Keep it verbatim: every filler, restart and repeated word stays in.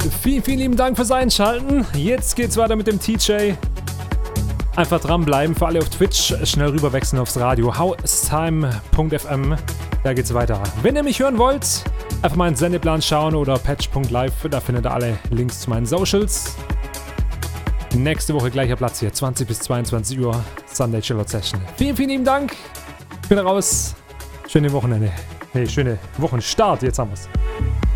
Vielen, vielen lieben Dank fürs Einschalten. Jetzt geht's weiter mit dem T J. Einfach dranbleiben, für alle auf Twitch, schnell rüberwechseln aufs Radio. Haustime Punkt f m, da geht's weiter. Wenn ihr mich hören wollt, einfach mal ins Sendeplan schauen oder patch Punkt live, da findet ihr alle Links zu meinen Socials. Nächste Woche gleicher Platz hier, zwanzig bis zweiundzwanzig Uhr, Sunday Chillout Session. Vielen, vielen lieben Dank. Ich bin raus. Schöne Wochenende. Hey, schöne Wochenstart, jetzt haben wir's.